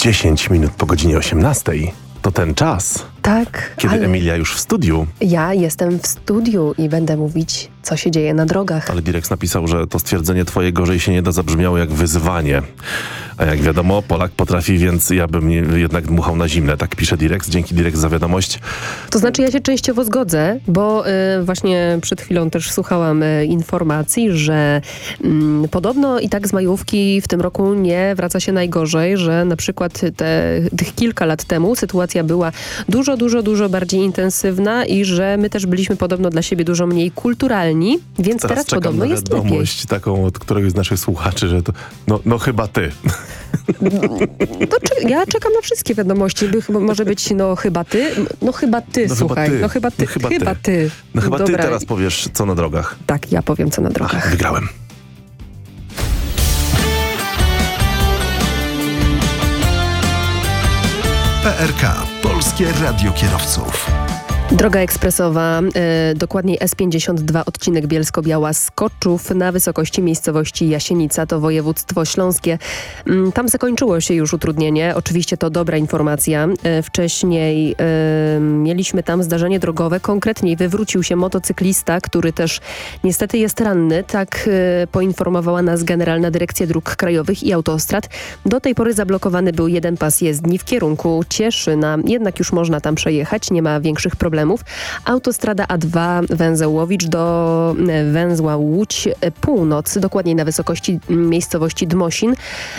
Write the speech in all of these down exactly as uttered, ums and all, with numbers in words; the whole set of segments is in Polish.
dziesięć minut po godzinie osiemnastej. To ten czas, Tak, kiedy ale Emilia już w studiu. ja jestem w studiu i będę mówić, co się dzieje na drogach. Ale Direx napisał, że to stwierdzenie twoje gorzej się nie da zabrzmiało jak wyzwanie. A jak wiadomo, Polak potrafi, więc ja bym nie, jednak dmuchał na zimne. Tak pisze Direx. Dzięki Direx za wiadomość. To znaczy ja się częściowo zgodzę, bo y, właśnie przed chwilą też słuchałam y, informacji, że y, podobno i tak z majówki w tym roku nie wraca się najgorzej, że na przykład te, tych kilka lat temu sytuacja była dużo, dużo, dużo bardziej intensywna i że my też byliśmy podobno dla siebie dużo mniej kulturalni, więc teraz, czekam podobno na jest lepiej. wiadomość taką od któregoś z naszych słuchaczy, że to no, no chyba ty. To czy, ja czekam na wszystkie wiadomości. By, chyba, może być, no chyba ty. No chyba ty, No słuchaj. chyba ty. No chyba ty. No chyba chyba ty. ty. No chyba Dobra. ty teraz powiesz, co na drogach. Tak, ja powiem, co na drogach. Ach, wygrałem. P R K. Polskie Radio Kierowców. Droga ekspresowa, e, dokładniej S pięćdziesiąt dwa, odcinek Bielsko-Biała Skoczów na wysokości miejscowości Jasienica, to województwo śląskie. Mm, Tam zakończyło się już utrudnienie. Oczywiście to dobra informacja. E, Wcześniej e, mieliśmy tam zdarzenie drogowe. Konkretniej wywrócił się motocyklista, który też niestety jest ranny. Tak e, poinformowała nas Generalna Dyrekcja Dróg Krajowych i Autostrad. Do tej pory zablokowany był jeden pas jezdni w kierunku Cieszyna. Jednak już można tam przejechać, nie ma większych problemów. Autostrada A dwa, węzeł Łowicz do węzła Łódź Północ, dokładniej na wysokości miejscowości Dmosin.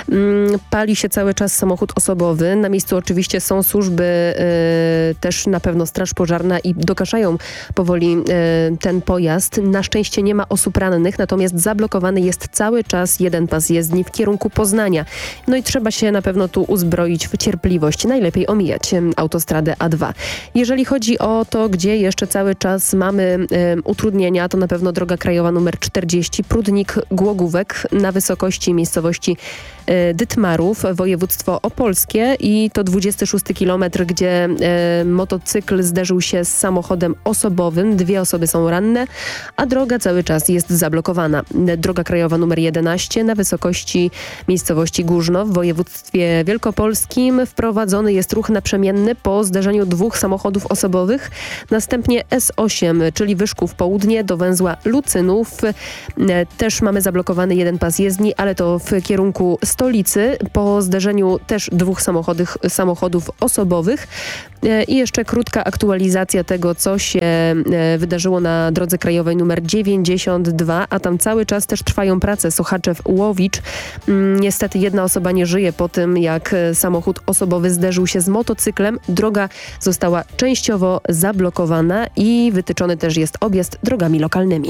Pali się cały czas samochód osobowy. Na miejscu oczywiście są służby, też na pewno straż pożarna i dogaszają powoli ten pojazd. Na szczęście nie ma osób rannych, natomiast zablokowany jest cały czas jeden pas jezdni w kierunku Poznania. No i trzeba się na pewno tu uzbroić w cierpliwość. Najlepiej omijać autostradę A dwa. Jeżeli chodzi o to, gdzie jeszcze cały czas mamy y, utrudnienia, to na pewno droga krajowa numer czterdzieści, Prudnik-Głogówek na wysokości miejscowości y, Dytmarów, województwo opolskie i to dwudziesty szósty kilometr, gdzie y, motocykl zderzył się z samochodem osobowym. Dwie osoby są ranne, a droga cały czas jest zablokowana. Droga krajowa numer jedenaście na wysokości miejscowości Górzno w województwie wielkopolskim. Wprowadzony jest ruch naprzemienny po zderzeniu dwóch samochodów osobowych. Następnie S osiem, czyli Wyszków Południe do węzła Lucynów. Też mamy zablokowany jeden pas jezdni, ale to w kierunku stolicy po zderzeniu też dwóch samochodów, samochodów osobowych. I jeszcze krótka aktualizacja tego, co się wydarzyło na drodze krajowej numer dziewięćdziesiąt dwa, a tam cały czas też trwają prace. Sochaczew-Łowicz. Niestety jedna osoba nie żyje po tym, jak samochód osobowy zderzył się z motocyklem. Droga została częściowo zablokowana i wytyczony też jest objazd drogami lokalnymi.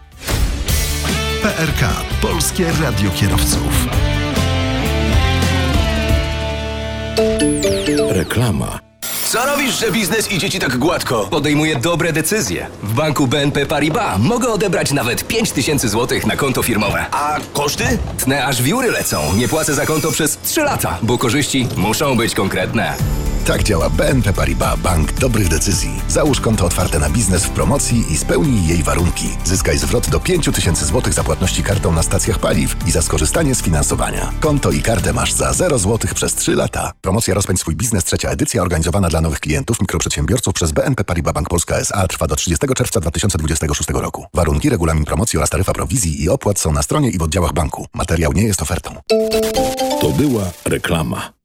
P R K. Polskie Radio Kierowców. Reklama. Co robisz, że biznes idzie ci tak gładko? Podejmuję dobre decyzje. W banku B N P Paribas mogę odebrać nawet pięć tysięcy złotych na konto firmowe. A koszty? Tnę aż wióry lecą. Nie płacę za konto przez trzy lata, bo korzyści muszą być konkretne. Tak działa B N P Paribas, bank dobrych decyzji. Załóż konto otwarte na biznes w promocji i spełnij jej warunki. Zyskaj zwrot do pięć tysięcy złotych za płatności kartą na stacjach paliw i za skorzystanie z finansowania. Konto i kartę masz za zero złotych przez trzy lata. Promocja Rozpędź swój biznes, trzecia edycja, organizowana dla nowych klientów, mikroprzedsiębiorców przez B N P Paribas Bank Polska S A, trwa do trzydziestego czerwca dwa tysiące dwudziestego szóstego roku. Warunki, regulamin promocji oraz taryfa prowizji i opłat są na stronie i w oddziałach banku. Materiał nie jest ofertą. To była reklama.